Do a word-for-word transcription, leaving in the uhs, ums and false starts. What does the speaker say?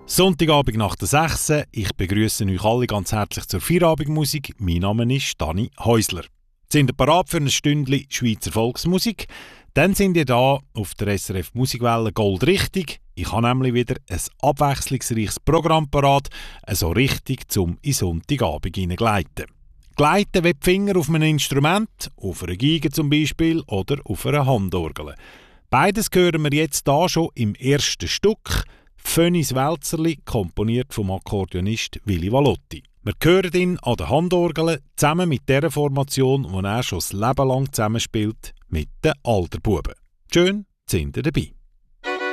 Sonntagabend nach der sechs. Ich begrüße euch alle ganz herzlich zur Feierabendmusik. Mein Name ist Dani Häusler. Sind ihr bereit für ein Stündchen Schweizer Volksmusik? Dann sind ihr da auf der S R F Musikwelle Gold richtig. Ich habe nämlich wieder ein abwechslungsreiches Programm parat, so richtig zum in Sonntagabend hineingleiten. Gleiten wie die Finger auf einem Instrument, auf einer Geige zum Beispiel oder auf einer Handorgel. Beides hören wir jetzt da schon im ersten Stück. Phönis Wälzerli, komponiert vom Akkordeonist Willy Valotti. Wir hören ihn an der Handorgel zusammen mit der Formation, die er schon das Leben lang zusammenspielt mit den Alterbuben. Schön, sind ihr dabei.